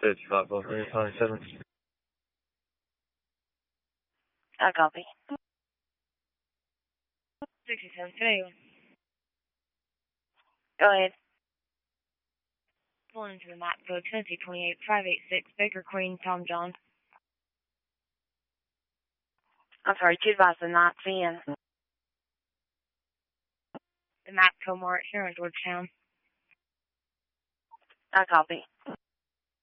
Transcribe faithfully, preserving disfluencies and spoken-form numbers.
thirty-five, twenty-seven. I copy. sixty-seven, today. Go ahead. Pulling into the map code Tennessee twenty-eight, five eight six, Baker Queen, Tom John. I'm sorry, two advise the ninth in. The map code mark here in Georgetown. I copy.